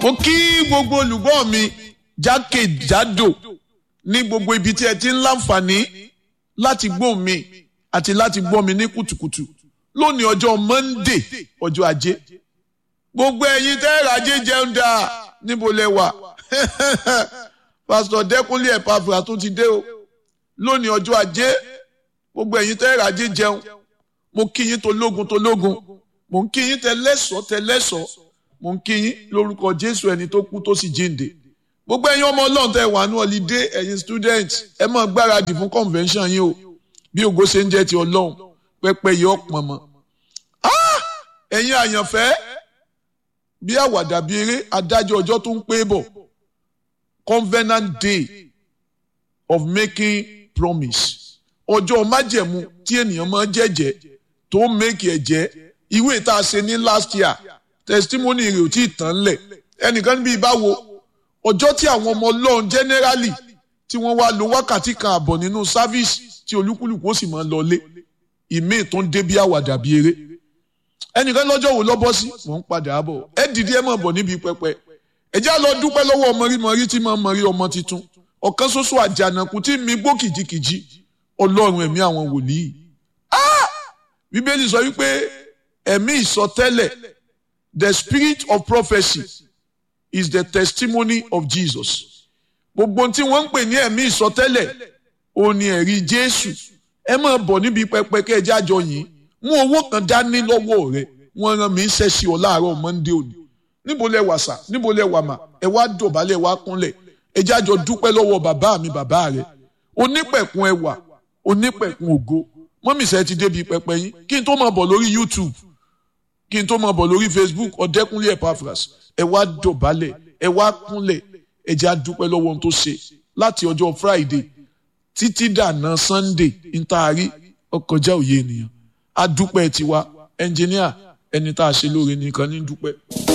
mo kí gbogbo olùgbọ́ mi jákèjádò ní gbogbo ibi tí ẹ ti ń láǹfààní láti gbọ́ mi àti láti gbọ́ mi ní kùtùkùtù lónìí ọjọ́ Monday ọjọ́ ajé. Gbogbo ẹ̀yin tẹ́ rajé jẹun dáa níbo lẹ wà. Pastor Dẹ́kunlé Epafra tó ti dé o lónìí ọjọ́ ajé. Gbogbo ẹ̀yin tẹ́ rajé jẹun mo kí yín tológun mo ń kí yín tẹlẹ́sọ̀ mo ń kí yín lórúkọ Jésù ẹni tó kú tó sì jíǹde. Gbogbo ẹ̀yin ọmọ Ọlọ́run tẹ́ wà ní holiday ẹ̀yin student ẹ máa gbáradì fún convention yín o bí ògo ṣe ń jẹ́ ti Ọlọ́run pẹ́pẹ́ yọ pọ̀n mọ́. Ẹ̀yin àyànfẹ́ bí àwàdà bí eré adájọ́ ọjọ́ tó ń pé bọ̀ covenant day of making promise ọjọ́ májẹ̀mú tí ènìyàn máa jẹ́jẹ́ tó make ẹ̀jẹ́ ìwé tá a ṣe ní last year testimony rẹ̀ ò tí ì tán lẹ̀ ẹnìkan níbi ìbáwo ọjọ́ tí àwọn ọmọ Ọlọ́run generally tí wọ́n wá lo wákàtí kan àbọ̀ nínú service tí olúkúlùkù ó sì máa lọlé ìmíì tó ń dé bí àwàdà bí eré ẹnìkan lọ́jọ́ wo lọ́bọ́ sí mò ń padà bọ̀ ẹ dìde ẹ máa bọ̀ níbi pẹpẹ ẹ já lọ dúpẹ́ lọ́wọ́ mọ̀rímọ̀rí tí máa mọ̀rí ọmọ tuntun ọ̀kan ṣoṣo àjànàkú tí mi gbó kìjikìji Ọlọ́run ẹ̀mí àwọn wòlíì. Bíbélì sọ wípé ẹ̀mí ìsọtẹ́lẹ̀ the spirit of prophecy is the testimony of Jesus. Gbogbo tí wọ́n ń pè ní ẹ̀mí ìsọtẹ́lẹ̀ ó ní ẹ̀rí Jésù. Ẹ máa bọ̀ níbi pẹpẹ kẹ́ ẹ jájọ yìí mú owó kan dání lọ́wọ́ rẹ̀ wọ́n rán mi iṣẹ́ sí ọ láàárọ̀ Monday òní. Níbo lẹ wà sà níbo lẹ wà mà ẹ wá dọ̀bálẹ̀ wá kúnlẹ̀ ẹ jájọ dúpẹ́ lọ́wọ́ bàbá mi bàbá rẹ̀ onípẹ̀kun ẹwà onípẹ̀kun ògo mọ́mísẹ́ ti débi pẹpẹ yín kí n tó máa bọ̀ lórí YouTube kí n tó máa bọ̀ lórí Facebook Ọ̀dẹ́kúnlé Epaphras ẹ wá dọ̀bálẹ̀ ẹ wá kúnlẹ̀ ẹ jẹ́ á dúpẹ́ lọ́wọ́ ohun tó ṣe láti ọjọ́ Friday títí dànà Sunday ntaari ọkọjá òye ènìyàn a dúpẹ́ tiwa ẹnjìníà ẹni tá a ṣe lóore nìkan ní dúpẹ́.